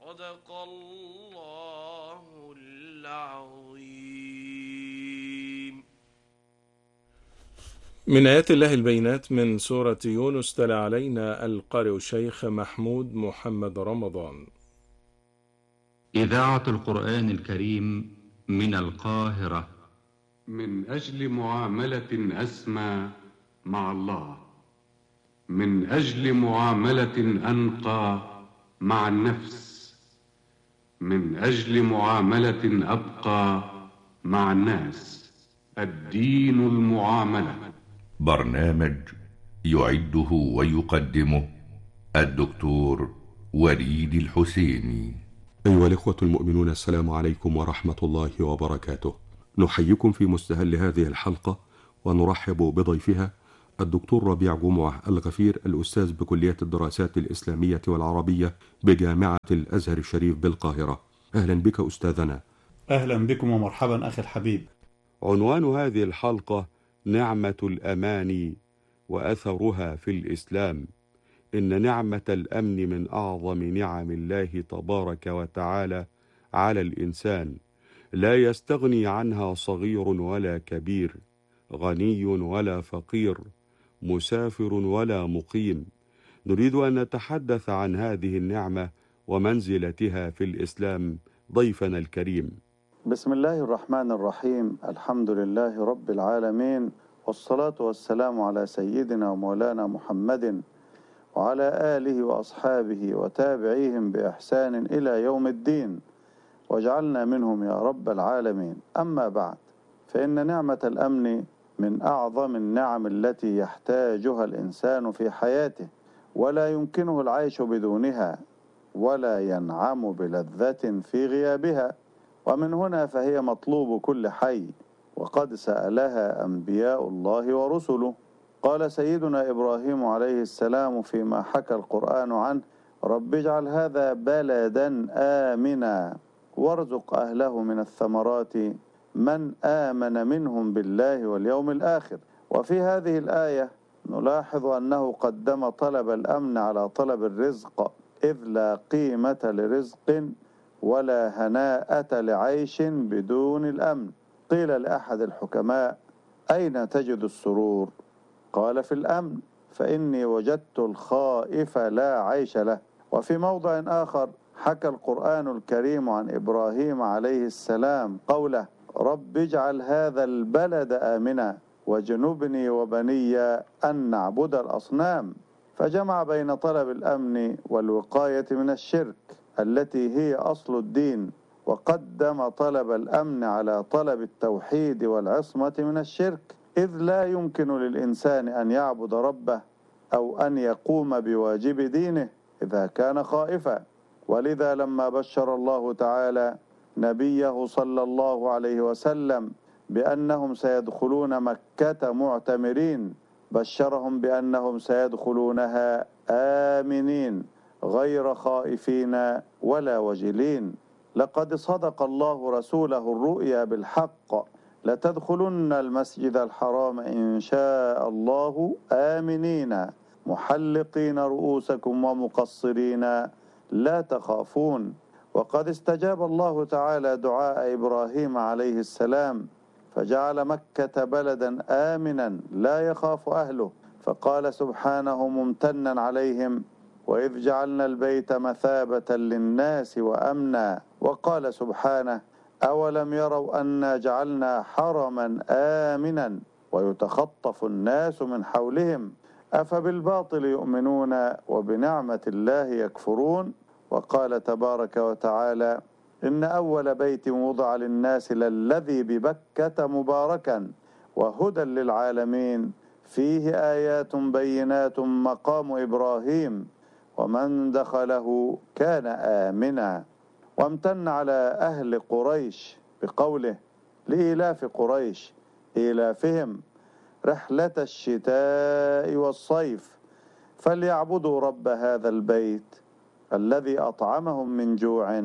صدق الله العظيم. من آيات الله البينات من سورة يونس تلا علينا القارئ الشيخ محمود محمد رمضان. إذاعة القرآن الكريم من القاهرة. من أجل معاملة أسمى مع الله، من أجل معاملة أنقى مع النفس، من أجل معاملة أبقى مع الناس. الدين المعاملة. برنامج يعده ويقدمه الدكتور وليد الحسيني. أيها الإخوة المؤمنون، السلام عليكم ورحمة الله وبركاته. نحييكم في مستهل هذه الحلقة ونرحب بضيفها الدكتور ربيع جمعة الغفير، الأستاذ بكلية الدراسات الإسلامية والعربية بجامعة الأزهر الشريف بالقاهرة. أهلا بك أستاذنا. أهلا بكم ومرحبا أخي الحبيب. عنوان هذه الحلقة نعمة الأمان وأثرها في الإسلام. إن نعمة الأمن من أعظم نعم الله تبارك وتعالى على الإنسان، لا يستغني عنها صغير ولا كبير، غني ولا فقير، مسافر ولا مقيم. نريد أن نتحدث عن هذه النعمة ومنزلتها في الإسلام ضيفنا الكريم. بسم الله الرحمن الرحيم. الحمد لله رب العالمين، والصلاة والسلام على سيدنا ومولانا محمد وعلى آله وأصحابه وتابعيهم بإحسان إلى يوم الدين، واجعلنا منهم يا رب العالمين. أما بعد، فإن نعمة الأمن من أعظم النعم التي يحتاجها الإنسان في حياته، ولا يمكنه العيش بدونها، ولا ينعم بلذة في غيابها. ومن هنا فهي مطلوب كل حي، وقد سألها أنبياء الله ورسله. قال سيدنا إبراهيم عليه السلام فيما حكى القرآن عنه: رب اجعل هذا بلدا آمنا وارزق أهله من الثمرات من آمن منهم بالله واليوم الآخر. وفي هذه الآية نلاحظ أنه قدم طلب الأمن على طلب الرزق، إذ لا قيمة لرزق ولا هناءة لعيش بدون الأمن. قيل لأحد الحكماء: أين تجد السرور؟ قال: في الأمن، فإني وجدت الخائف لا عيش له. وفي موضع آخر حكى القرآن الكريم عن إبراهيم عليه السلام قوله: رب اجعل هذا البلد آمنا واجنبني وبني أن نعبد الأصنام. فجمع بين طلب الأمن والوقاية من الشرك التي هي أصل الدين، وقدم طلب الأمن على طلب التوحيد والعصمة من الشرك، إذ لا يمكن للإنسان أن يعبد ربه أو أن يقوم بواجب دينه إذا كان خائفا. ولذا لما بشر الله تعالى نبيه صلى الله عليه وسلم بأنهم سيدخلون مكة معتمرين، بشرهم بأنهم سيدخلونها آمنين غير خائفين ولا وجلين. لقد صدق الله رسوله الرؤيا بالحق: لتدخلن المسجد الحرام إن شاء الله آمنين محلقين رؤوسكم ومقصرين لا تخافون. وقد استجاب الله تعالى دعاء إبراهيم عليه السلام، فجعل مكة بلدا آمنا لا يخاف أهله، فقال سبحانه ممتنا عليهم: وإذ جعلنا البيت مثابة للناس وأمنا. وقال سبحانه: أولم يروا أنا جعلنا حرما آمنا ويتخطف الناس من حولهم أفبالباطل يؤمنون وبنعمة الله يكفرون. وقال تبارك وتعالى: إن أول بيت وضع للناس للذي ببكة مباركا وهدى للعالمين فيه آيات بينات مقام إبراهيم ومن دخله كان آمنا. وامتن على أهل قريش بقوله: لإيلاف قريش إيلافهم رحلة الشتاء والصيف فليعبدوا رب هذا البيت الذي أطعمهم من جوع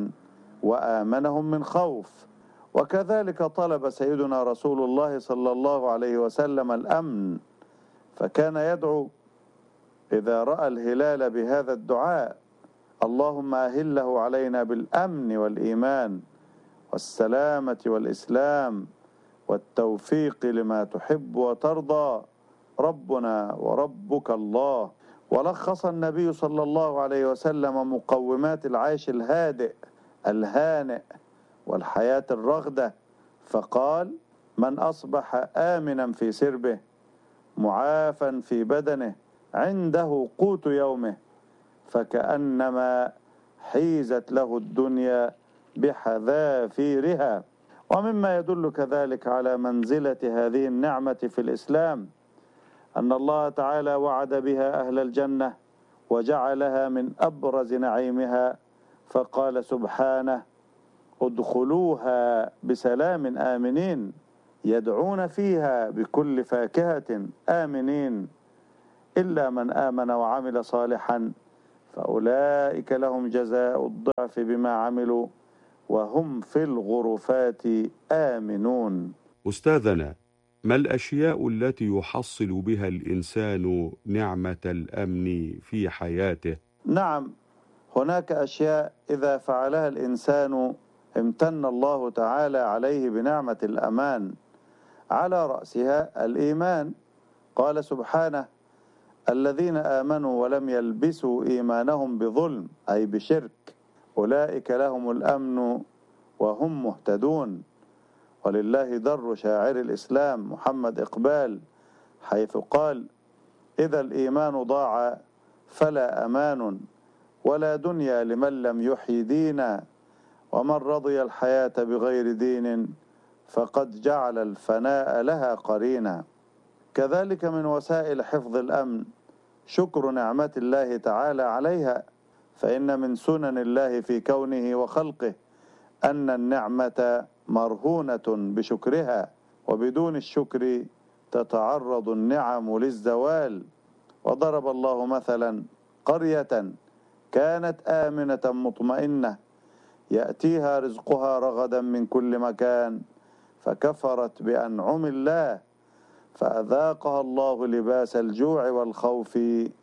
وآمنهم من خوف. وكذلك طلب سيدنا رسول الله صلى الله عليه وسلم الأمن، فكان يدعو إذا رأى الهلال بهذا الدعاء: اللهم أهله علينا بالأمن والإيمان والسلامة والإسلام والتوفيق لما تحب وترضى ربنا وربك الله. ولخص النبي صلى الله عليه وسلم مقومات العيش الهادئ الهانئ والحياة الرغدة، فقال: من أصبح آمنا في سربه معافا في بدنه عنده قوت يومه فكأنما حيزت له الدنيا بحذافيرها. ومما يدل كذلك على منزلة هذه النعمة في الإسلام أن الله تعالى وعد بها أهل الجنة وجعلها من أبرز نعيمها، فقال سبحانه: ادخلوها بسلام آمنين يدعون فيها بكل فاكهة آمنين إلا من آمن وعمل صالحا فأولئك لهم جزاء الضعف بما عملوا وهم في الغرفات آمنون. أستاذنا، ما الأشياء التي يحصل بها الإنسان نعمة الأمن في حياته؟ نعم، هناك أشياء إذا فعلها الإنسان امتن الله تعالى عليه بنعمة الأمان، على رأسها الإيمان. قال سبحانه: الذين آمنوا ولم يلبسوا إيمانهم بظلم أي بشرك أولئك لهم الأمن وهم مهتدون. ولله در شاعر الإسلام محمد إقبال حيث قال: إذا الإيمان ضاع فلا أمان ولا دنيا لمن لم يحيي دينا ومن رضي الحياة بغير دين فقد جعل الفناء لها قرينا. كذلك من وسائل حفظ الأمن شكر نعمة الله تعالى عليها، فإن من سنن الله في كونه وخلقه أن النعمة مرهونة بشكرها، وبدون الشكر تتعرض النعم للزوال. وضرب الله مثلا قرية كانت آمنة مطمئنة يأتيها رزقها رغدا من كل مكان فكفرت بأنعم الله فأذاقها الله لباس الجوع والخوف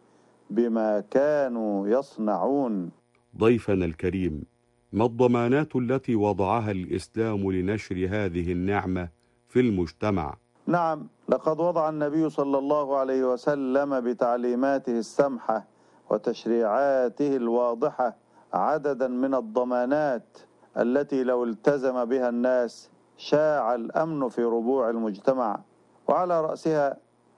بما كانوا يصنعون. ضيفنا الكريم، ما الضمانات التي وضعها الإسلام لنشر هذه النعمة في المجتمع؟ نعم، لقد وضع النبي صلى الله عليه وسلم بتعليماته السمحة وتشريعاته الواضحة عددا من الضمانات التي لو التزم بها الناس شاع الأمن في ربوع المجتمع، وعلى رأسها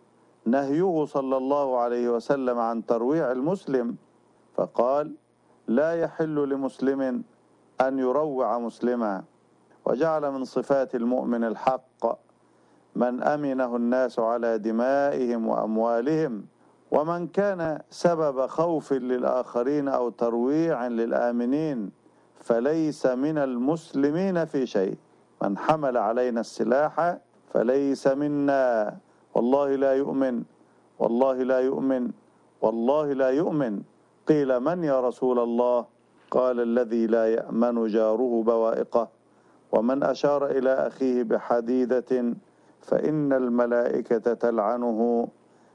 نهيه صلى الله عليه وسلم عن ترويع المسلم، فقال: لا يحل لمسلم أن يروع مسلما. وجعل من صفات المؤمن الحق من أمنه الناس على دمائهم وأموالهم، ومن كان سبب خوف للآخرين أو ترويع للآمنين فليس من المسلمين في شيء. من حمل علينا السلاح فليس منا، والله لا يؤمن، والله لا يؤمن، والله لا يؤمن. قيل: من يا رسول الله؟ قال: الذي لا يأمن جاره بوائقه، ومن أشار إلى أخيه بحديدة فإن الملائكة تلعنه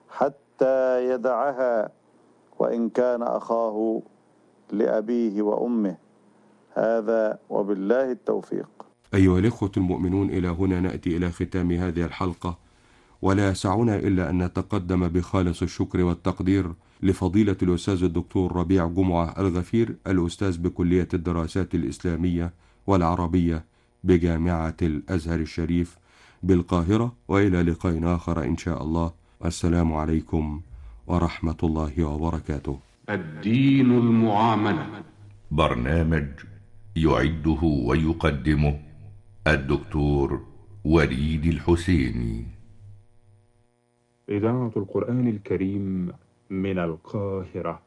حتى يدعها وإن كان أخاه لأبيه وأمه. هذا وبالله التوفيق. أيها الإخوة المؤمنون، إلى هنا نأتي إلى ختام هذه الحلقة، ولا يسعنا إلا أن نتقدم بخالص الشكر والتقدير لفضيلة الأستاذ الدكتور ربيع جمعة الغفير، الأستاذ بكلية الدراسات الإسلامية والعربية بجامعة الأزهر الشريف بالقاهرة، وإلى لقاء آخر إن شاء الله. السلام عليكم ورحمة الله وبركاته. الدين المعاملة، برنامج يعده ويقدمه الدكتور وليد الحسيني. إذاعة القرآن الكريم من القاهرة.